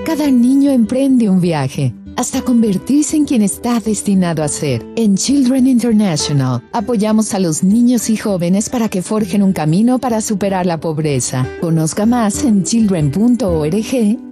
Cada niño emprende un viaje, hasta convertirse en quien está destinado a ser. En Children International, apoyamos a los niños y jóvenes para que forjen un camino para superar la pobreza. Conozca más en children.org